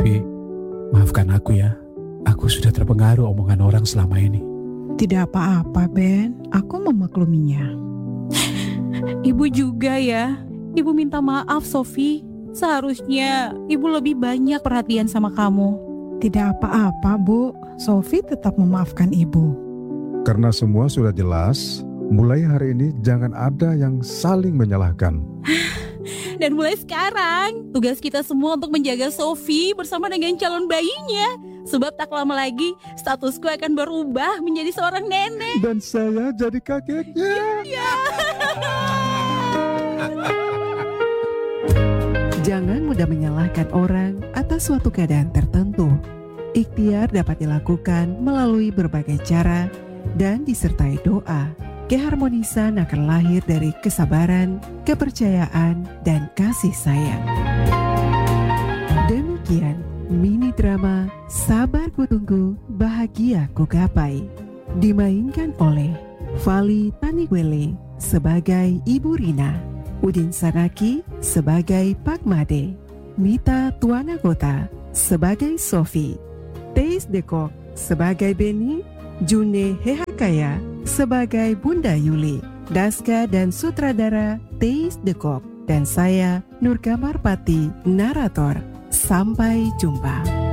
Sofi, maafkan aku ya. Aku sudah terpengaruh omongan orang selama ini. Tidak apa-apa, Ben. Aku memakluminya. Ibu juga ya. Ibu minta maaf, Sofi. Seharusnya ibu lebih banyak perhatian sama kamu. Tidak apa-apa, Bu. Sofi tetap memaafkan Ibu. Karena semua sudah jelas, mulai hari ini jangan ada yang saling menyalahkan. Dan mulai sekarang, tugas kita semua untuk menjaga Sofi bersama dengan calon bayinya. Sebab tak lama lagi, statusku akan berubah menjadi seorang nenek. Dan saya jadi kakeknya. Jangan mudah menyalahkan orang atas suatu keadaan tertentu. Ikhtiar dapat dilakukan melalui berbagai cara dan disertai doa. Keharmonisan akan lahir dari kesabaran, kepercayaan, dan kasih sayang. Demikian mini drama Sabar Ku Tunggu, Bahagia Ku Gapai, dimainkan oleh Vali Taniwele sebagai Ibu Rina, Udin Sanaki sebagai Pak Made, Mita Tuanagota sebagai Sofi, Teis Dekok sebagai Beni, June Hehakaya sebagai Bunda Yuli, Daska dan sutradara Teis Dekok, dan saya Nur Kamarpati, narator. Sampai jumpa.